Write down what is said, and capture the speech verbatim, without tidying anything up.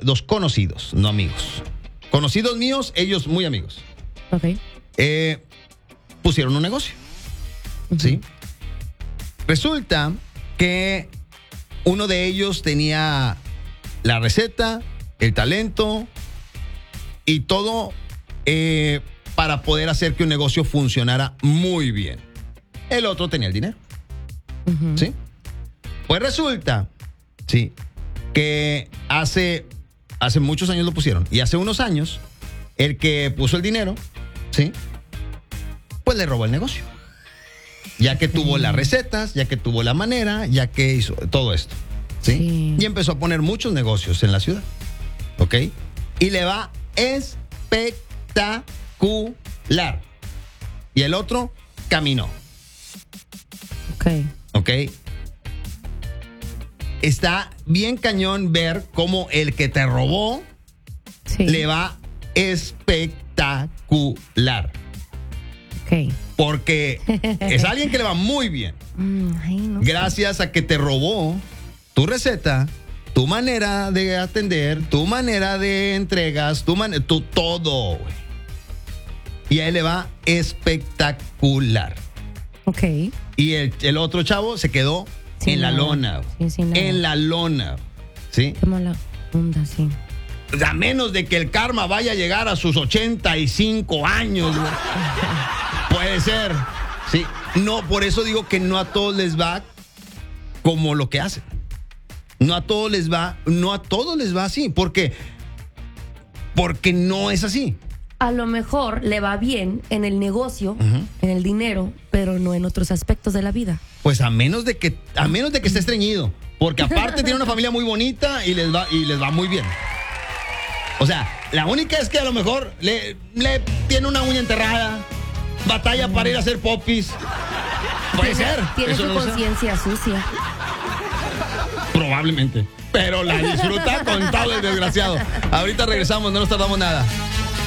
dos conocidos, no amigos. Conocidos míos, ellos muy amigos. Ok. Eh, pusieron un negocio. Uh-huh. ¿Sí? Resulta que uno de ellos tenía la receta, el talento y todo eh, para poder hacer que un negocio funcionara muy bien. El otro tenía el dinero. Uh-huh. ¿Sí? Pues resulta, sí, que hace, hace muchos años lo pusieron. Y hace unos años, el que puso el dinero, ¿sí? Pues le robó el negocio. Ya que tuvo las recetas, ya que tuvo la manera, ya que hizo todo esto. ¿Sí? Sí. Y empezó a poner muchos negocios en la ciudad. ¿Ok? Y le va espectacular. Y el otro caminó. Ok. ¿Ok? Está bien cañón ver cómo el que te robó sí. le va espectacular. Ok. Porque es alguien que le va muy bien. Mm, ay, no gracias sé. a que te robó tu receta, tu manera de atender, tu manera de entregas, tu manera, tu todo. Y a él le va espectacular. Ok. Y el, el otro chavo se quedó sí, en, no. la lona, sí, sí, no. en la lona. ¿Sí? Qué mala onda, sí. A menos de que el karma vaya a llegar a sus ochenta y cinco años. Puede ser. Sí. No, por eso digo que no a todos les va como lo que hacen. No a todos les va, no a todos les va así. ¿Por qué? Porque no es así. A lo mejor le va bien en el negocio, uh-huh. en el dinero, pero no en otros aspectos de la vida. Pues a menos de que, a menos de que esté estreñido. Porque aparte tiene una familia muy bonita y les va, y les va muy bien. O sea, la única es que a lo mejor le, le tiene una uña enterrada, batalla mm. para ir a hacer popis. Puede tiene, ser. Tiene su no conciencia sucia. Probablemente. Pero la disfruta con todo el desgraciado. Ahorita regresamos, no nos tardamos nada.